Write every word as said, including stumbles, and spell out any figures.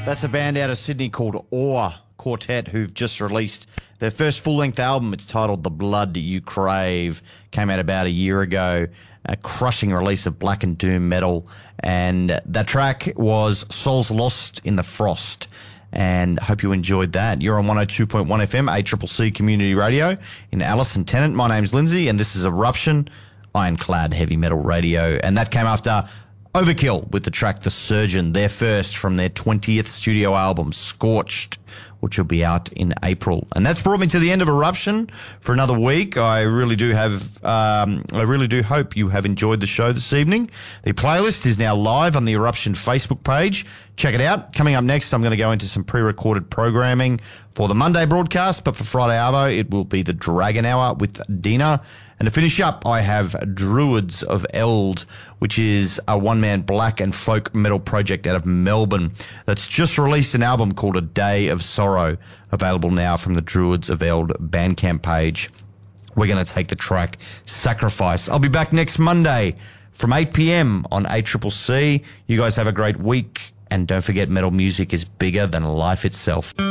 That's a band out of Sydney called Awe Quartet, who've just released their first full-length album. It's titled The Blood You Crave. Came out about a year ago. A crushing release of black and doom metal. And that track was Souls Lost in the Frost. And hope you enjoyed that. You're on one oh two point one F M, A C C C Community Radio in Alice and Tennant. My name's Lindsay, and this is Eruption, Ironclad Heavy Metal Radio. And that came after Overkill with the track The Surgeon, their first from their twentieth studio album, Scorched, which will be out in April. And that's brought me to the end of Eruption for another week. I really do have, um, I really do hope you have enjoyed the show this evening. The playlist is now live on the Eruption Facebook page. Check it out. Coming up next, I'm going to go into some pre-recorded programming for the Monday broadcast, but for Friday Arvo, it will be the Dragon Hour with Dina. And to finish up, I have Druids of Eld, which is a one-man black and folk metal project out of Melbourne that's just released an album called A Day of Sorrow, available now from the Druids of Eld Bandcamp page. We're going to take the track Sacrifice. I'll be back next Monday from eight p.m. on A C C C. You guys have a great week, and don't forget metal music is bigger than life itself.